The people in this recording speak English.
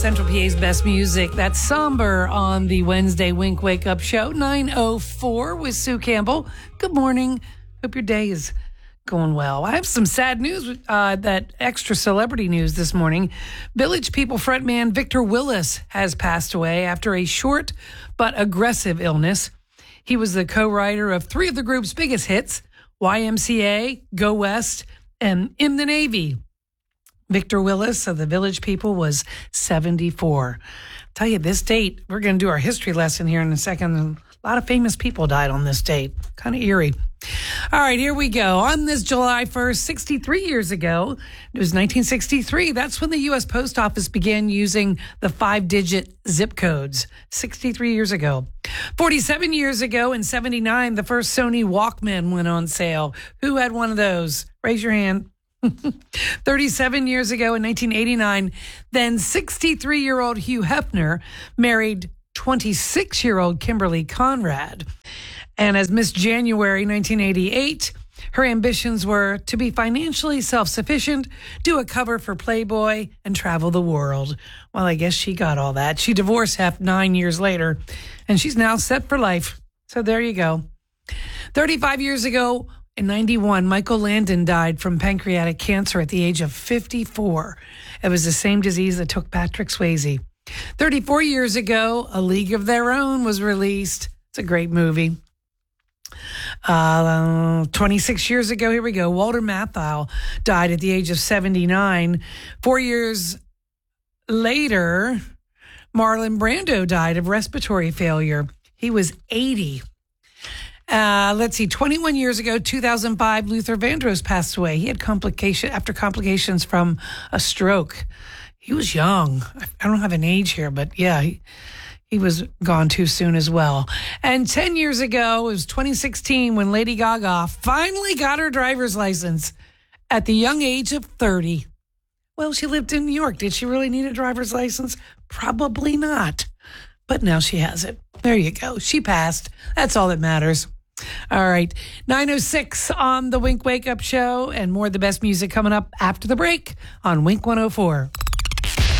Central PA's best music. That's Somber on the Wednesday Wink Wake Up Show, 9:04 with Sue Campbell. Good morning. Hope your day is going well. I have some sad news, that extra celebrity news this morning. Village People frontman Victor Willis has passed away after a short but aggressive illness. He was the co-writer of three of the group's biggest hits, YMCA, Go West, and In the Navy. Victor Willis of the Village People was 74. I'll tell you, this date, we're going to do our history lesson here in a second. A lot of famous people died on this date. Kind of eerie. All right, here we go. On this July 1st, 63 years ago, it was 1963. That's when the U.S. Post Office began using the 5-digit zip codes. 63 years ago. 47 years ago, in 79, the first Sony Walkman went on sale. Who had one of those? Raise your hand. 37 years ago, in 1989, then 63-year-old Hugh Hefner married 26-year-old Kimberly Conrad. And as Miss January 1988, her ambitions were to be financially self-sufficient, do a cover for Playboy, and travel the world. Well, I guess she got all that. She divorced Hef 9 years later, and she's now set for life. So there you go. 35 years ago, in 91, Michael Landon died from pancreatic cancer at the age of 54. It was the same disease that took Patrick Swayze. 34 years ago, A League of Their Own was released. It's a great movie. 26 years ago, here we go, Walter Matthau died at the age of 79. 4 years later, Marlon Brando died of respiratory failure. He was 80. Let's see, 21 years ago, 2005, Luther Vandross passed away. He had complications from a stroke. He was young. I don't have an age here, but yeah, he was gone too soon as well. And 10 years ago, it was 2016, when Lady Gaga finally got her driver's license at the young age of 30. Well, she lived in New York. Did she really need a driver's license? Probably not. But now she has it. There you go. She passed. That's all that matters. All right. 9:06 on the Wink Wake Up Show, and more of the best music coming up after the break on Wink 104.